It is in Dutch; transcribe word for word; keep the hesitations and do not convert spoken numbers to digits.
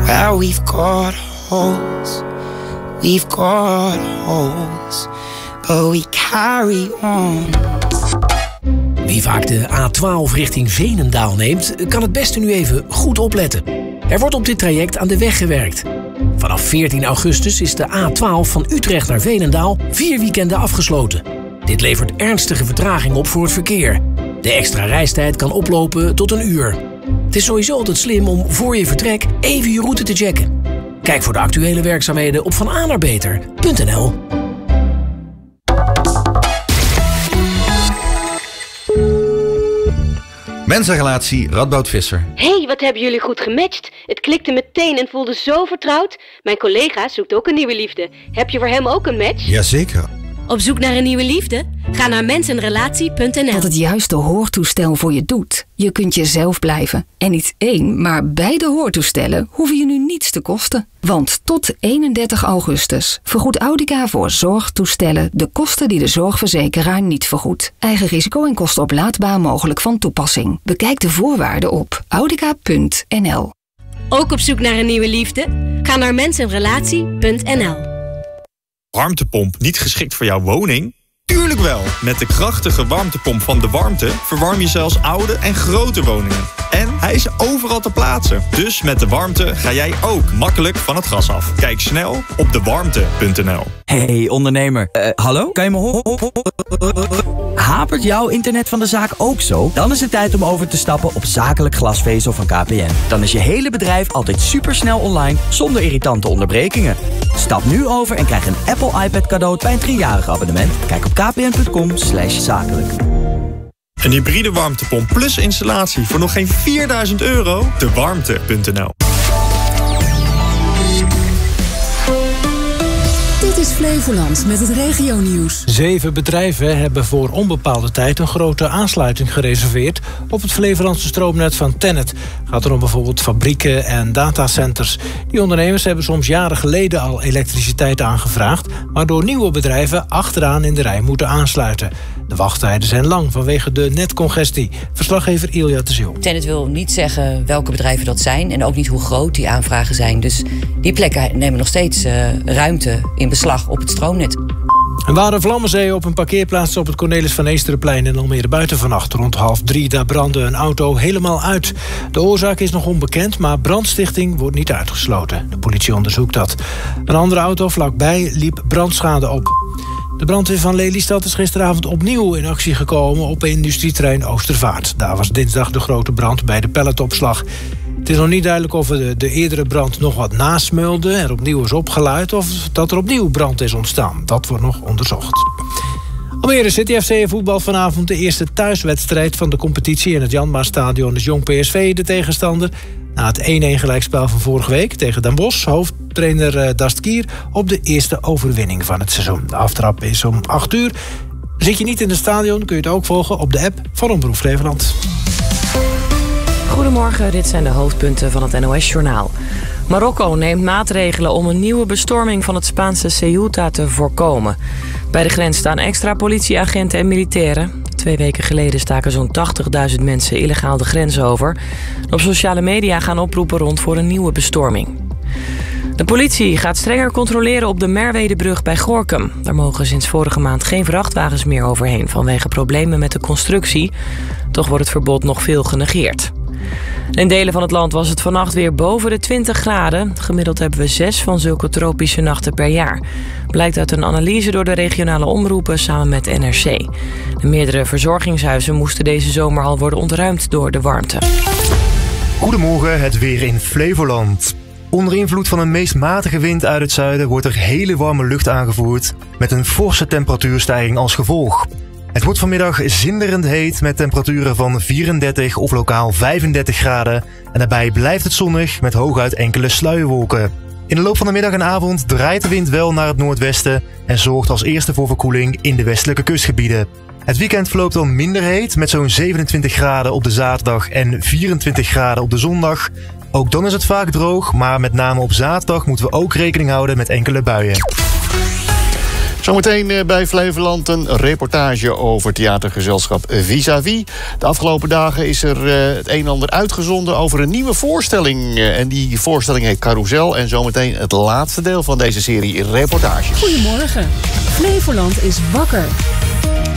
Well, we've got holes, we've got holes, but we carry on. Wie vaak de A twaalf richting Veenendaal neemt, kan het beste nu even goed opletten. Er wordt op dit traject aan de weg gewerkt. Vanaf veertien augustus is de A twaalf van Utrecht naar Veenendaal vier weekenden afgesloten. Dit levert ernstige vertraging op voor het verkeer. De extra reistijd kan oplopen tot een uur. Het is sowieso altijd slim om voor je vertrek even je route te checken. Kijk voor de actuele werkzaamheden op van a naar beter punt n l. Mensenrelatie Radboud Visser. Hey, wat hebben jullie goed gematcht. Het klikte meteen en voelde zo vertrouwd. Mijn collega zoekt ook een nieuwe liefde. Heb je voor hem ook een match? Jazeker. Op zoek naar een nieuwe liefde? Ga naar mensenrelatie punt n l. Wat het juiste hoortoestel voor je doet. Je kunt jezelf blijven. En niet één, maar beide hoortoestellen hoeven je nu niets te kosten. Want tot eenendertig augustus vergoedt Audica voor zorgtoestellen de kosten die de zorgverzekeraar niet vergoedt. Eigen risico en kosten oplaadbaar mogelijk van toepassing. Bekijk de voorwaarden op audica punt n l. Ook op zoek naar een nieuwe liefde? Ga naar mensenrelatie punt n l. Warmtepomp niet geschikt voor jouw woning? Tuurlijk wel! Met de krachtige warmtepomp van De Warmte verwarm je zelfs oude en grote woningen. En hij is overal te plaatsen. Dus met De Warmte ga jij ook makkelijk van het gas af. Kijk snel op de warmte punt n l. Hey ondernemer, uh, hallo? Kan je me horen? Hapert jouw internet van de zaak ook zo? Dan is het tijd om over te stappen op zakelijk glasvezel van K P N. Dan is je hele bedrijf altijd supersnel online zonder irritante onderbrekingen. Stap nu over en krijg een Apple iPad cadeau bij een driejarig abonnement. Kijk op kpn punt com slash zakelijk. Een hybride warmtepomp plus installatie voor nog geen vierduizend euro? de warmte punt n l. Dit is Flevoland met het regionieuws. Zeven bedrijven hebben voor onbepaalde tijd een grote aansluiting gereserveerd op het Flevolandse stroomnet van Tennet. Het gaat er om bijvoorbeeld fabrieken en datacenters. Die ondernemers hebben soms jaren geleden al elektriciteit aangevraagd, waardoor nieuwe bedrijven achteraan in de rij moeten aansluiten. De wachttijden zijn lang vanwege de netcongestie. Verslaggever Ilja de Ziel. Tennet wil niet zeggen welke bedrijven dat zijn en ook niet hoe groot die aanvragen zijn. Dus die plekken nemen nog steeds uh, ruimte in beslag op het stroomnet. Er waren vlammenzeeën op een parkeerplaats op het Cornelis van Eesterenplein in Almere buiten vannacht. Rond half drie, daar brandde een auto helemaal uit. De oorzaak is nog onbekend, maar brandstichting wordt niet uitgesloten. De politie onderzoekt dat. Een andere auto vlakbij liep brandschade op. De brandweer van Lelystad is gisteravond opnieuw in actie gekomen op industrieterrein Oostervaart. Daar was dinsdag de grote brand bij de pelletopslag. Het is nog niet duidelijk of de, de eerdere brand nog wat nasmeulde, er opnieuw is opgeluid of dat er opnieuw brand is ontstaan. Dat wordt nog onderzocht. Almere City F C voetbal vanavond de eerste thuiswedstrijd van de competitie in het Janmaatstadion is Jong P S V de tegenstander. Na het één-één gelijkspel van vorige week tegen Den Bosch, hoofdtrainer Dast Kier op de eerste overwinning van het seizoen. De aftrap is om acht uur. Zit je niet in het stadion, kun je het ook volgen op de app van Omroep Flevoland. Goedemorgen, dit zijn de hoofdpunten van het N O S-journaal. Marokko neemt maatregelen om een nieuwe bestorming van het Spaanse Ceuta te voorkomen. Bij de grens staan extra politieagenten en militairen. Twee weken geleden staken zo'n tachtigduizend mensen illegaal de grens over. Op sociale media gaan oproepen rond voor een nieuwe bestorming. De politie gaat strenger controleren op de Merwedebrug bij Gorinchem. Daar mogen sinds vorige maand geen vrachtwagens meer overheen vanwege problemen met de constructie. Toch wordt het verbod nog veel genegeerd. In delen van het land was het vannacht weer boven de twintig graden. Gemiddeld hebben we zes van zulke tropische nachten per jaar. Blijkt uit een analyse door de regionale omroepen samen met N R C. De meerdere verzorgingshuizen moesten deze zomer al worden ontruimd door de warmte. Goedemorgen, het weer in Flevoland. Onder invloed van een meest matige wind uit het zuiden wordt er hele warme lucht aangevoerd met een forse temperatuurstijging als gevolg. Het wordt vanmiddag zinderend heet met temperaturen van vierendertig of lokaal vijfendertig graden. En daarbij blijft het zonnig met hooguit enkele sluierwolken. In de loop van de middag en avond draait de wind wel naar het noordwesten en zorgt als eerste voor verkoeling in de westelijke kustgebieden. Het weekend verloopt dan minder heet met zo'n zevenentwintig graden op de zaterdag en vierentwintig graden op de zondag. Ook dan is het vaak droog, maar met name op zaterdag moeten we ook rekening houden met enkele buien. Zometeen bij Flevoland een reportage over theatergezelschap Vis-à-vis. De afgelopen dagen is er het een en ander uitgezonden over een nieuwe voorstelling. En die voorstelling heet Carousel. En zometeen het laatste deel van deze serie reportages. Goedemorgen. Flevoland is wakker.